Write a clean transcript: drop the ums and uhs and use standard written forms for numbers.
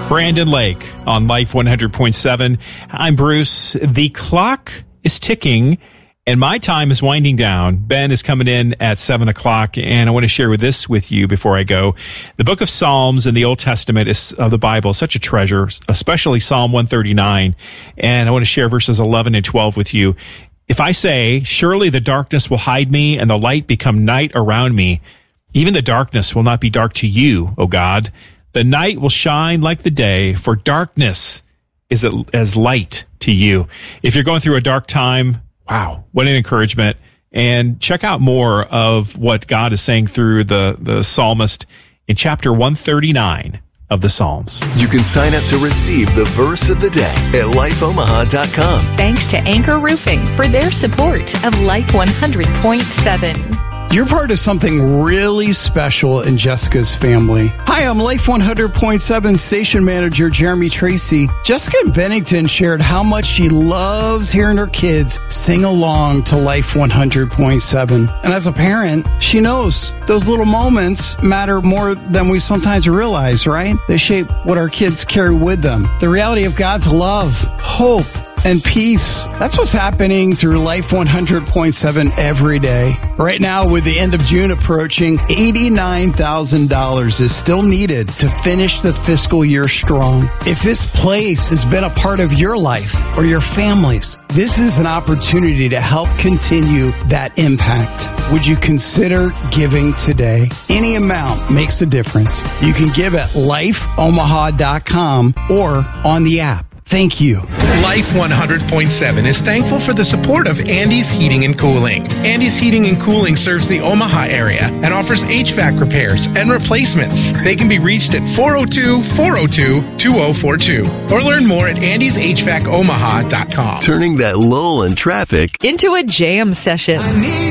Brandon Lake on Life 100.7. I'm Bruce. The clock is ticking and my time is winding down. Ben is coming in at 7 o'clock, and I want to share this with you before I go. The book of Psalms in the Old Testament of the Bible is such a treasure, especially Psalm 139. And I want to share verses 11 and 12 with you. If I say, surely the darkness will hide me and the light become night around me, even the darkness will not be dark to you, O God. The night will shine like the day, for darkness is as light to you. If you're going through a dark time, wow, what an encouragement. And check out more of what God is saying through the psalmist in chapter 139 of the Psalms. You can sign up to receive the verse of the day at lifeomaha.com. Thanks to Anchor Roofing for their support of Life 100.7. You're part of something really special in Jessica's family. Hi, I'm Life 100.7 station manager Jeremy Tracy. Jessica in Bennington shared how much she loves hearing her kids sing along to Life 100.7. And as a parent, she knows those little moments matter more than we sometimes realize, right? They shape what our kids carry with them. The reality of God's love, hope, and peace. That's what's happening through Life 100.7 every day. Right now, with the end of June approaching, $89,000 is still needed to finish the fiscal year strong. If this place has been a part of your life or your family's, this is an opportunity to help continue that impact. Would you consider giving today? Any amount makes a difference. You can give at lifeomaha.com or on the app. Thank you. Life 100.7 is thankful for the support of Andy's Heating and Cooling. Andy's Heating and Cooling serves the Omaha area and offers HVAC repairs and replacements. They can be reached at 402-402-2042 or learn more at andyshvacomaha.com. Turning that lull in traffic Into a jam session.